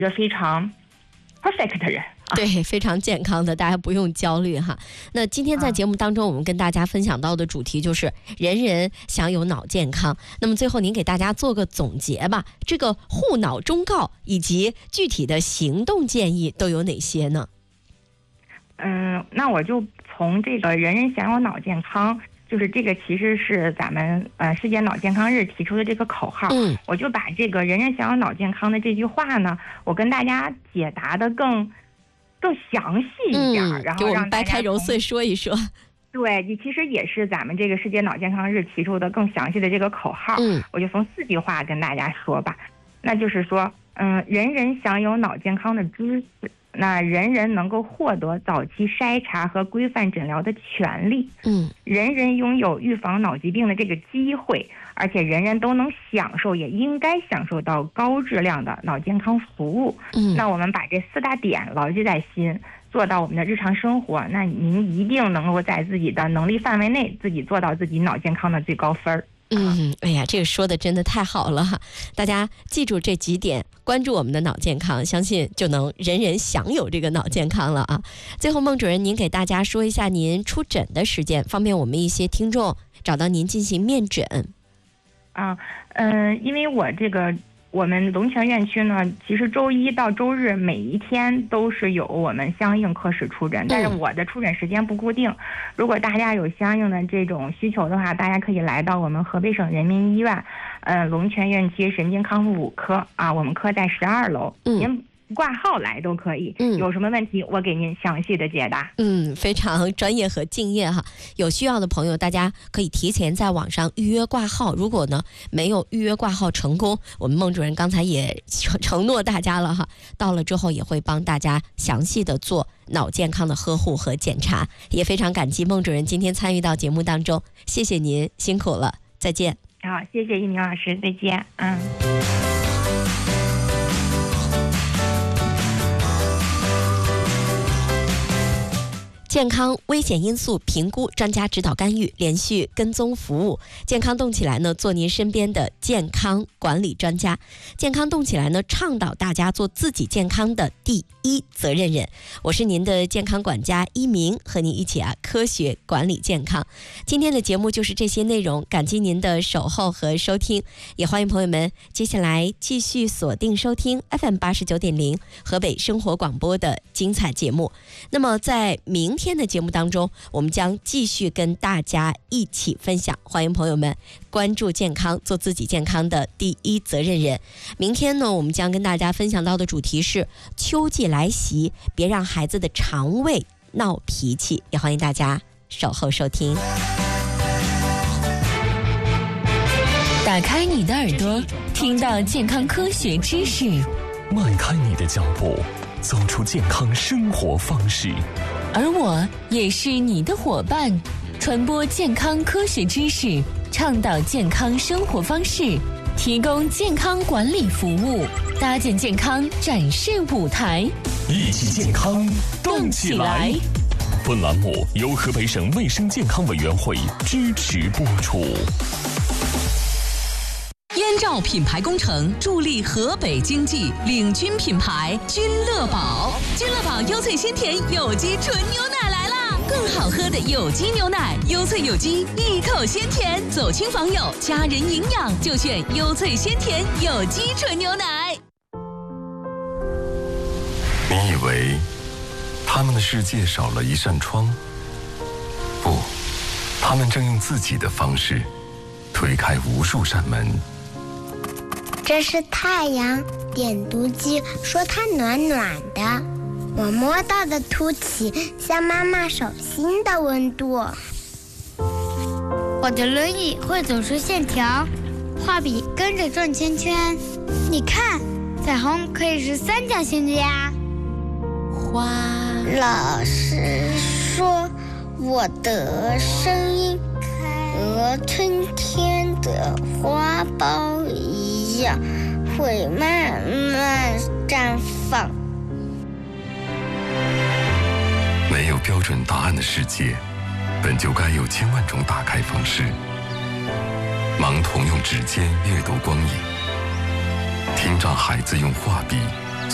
个非常 perfect 的人。 对，非常健康的，大家不用焦虑哈。那今天在节目当中，我们跟大家分享到的主题就是人人享有脑健康。那么最后您给大家做个总结吧，这个护脑忠告以及具体的行动建议都有哪些呢？ 那我就从这个人人享有脑健康，就是这个其实是咱们世界脑健康日提出的这个口号。我就把这个人人享有脑健康的这句话呢，我跟大家解答的更详细一点，然后给我们掰开揉碎说一说。 对，其实也是咱们这个世界脑健康日提出的更详细的这个口号。我就从4句话跟大家说吧。那就是说，人人享有脑健康的知识，那人人能够获得早期筛查和规范诊疗的权利。人人拥有预防脑疾病的这个机会，而且人人都能享受，也应该享受到高质量的脑健康服务。那我们把这4大点牢记在心，做到我们的日常生活，那您一定能够在自己的能力范围内，自己做到自己脑健康的最高分。 哎呀，这个说的真的太好了哈！大家记住这几点，关注我们的脑健康，相信就能人人享有这个脑健康了啊！最后，孟主任您给大家说一下您出诊的时间，方便我们一些听众找到您进行面诊。 因为我们龙泉院区呢，其实周一到周日每一天都是有我们相应科室出诊，但是我的出诊时间不固定。如果大家有相应的这种需求的话，大家可以来到我们河北省人民医院，龙泉院区神经康复5科啊，我们科在12楼。您挂号来都可以，有什么问题我给您详细的解答。 非常专业和敬业哈。有需要的朋友，大家可以提前在网上预约挂号。如果呢没有预约挂号成功，我们孟主任刚才也承诺大家了哈，到了之后也会帮大家详细的做脑健康的呵护和检查。也非常感激孟主任今天参与到节目当中，谢谢您，辛苦了，再见。 好，谢谢一鸣老师，再见。 健康危险因素评估专家指导干预，连续跟踪服务。健康动起来呢，做您身边的健康管理专家。健康动起来呢，倡导大家做自己健康的第一责任人。我是您的健康管家一鸣，和您一起科学管理健康。今天的节目就是这些内容，感激您的守候和收听，也欢迎朋友们接下来继续锁定收听 FM89.0 河北生活广播的精彩节目。那么在明天的节目当中，我们将继续跟大家一起分享，欢迎朋友们关注健康，做自己健康的第一责任人。明天呢，我们将跟大家分享到的主题是秋季来袭，别让孩子的肠胃闹脾气，也欢迎大家守候收听。 打开你的耳朵，听到健康科学知识， 迈开你的脚步，走出健康生活方式。 而我也是你的伙伴，传播健康科学知识，倡导健康生活方式，提供健康管理服务，搭建健康展示舞台， 一起健康动起来。本栏目由河北省卫生健康委员会支持播出。 燕赵品牌工程助力河北经济，领军品牌君乐宝。君乐宝优萃鲜甜有机纯牛奶来啦！更好喝的有机牛奶，优萃有机，一口鲜甜。走亲访友，家人营养就选优萃鲜甜有机纯牛奶。 你以为他们的世界少了一扇窗？不，他们正用自己的方式推开无数扇门。 这是太阳，点读机说它暖暖的，我摸到的凸起像妈妈手心的温度。 我的轮椅会走出线条，画笔跟着转圈圈。你看，彩虹可以是三角形的呀。 花，老师说我的声音和春天的花苞一样，会慢慢绽放。 没有标准答案的世界，本就该有千万种打开方式。盲童用指尖阅读光影，听障孩子用画笔